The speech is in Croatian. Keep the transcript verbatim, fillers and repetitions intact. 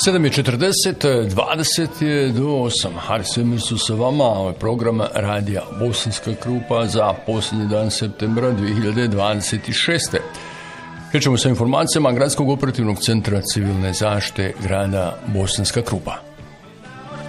sedam je četrdeset, dvadeset je do osam. Haris Svemir su sa vama, ovaj program radija Bosanska Krupa za posljednji dan septembra dvije hiljade dvadeset šeste. Krećemo sa informacijama Gradskog operativnog centra civilne zaštite grada Bosanska Krupa.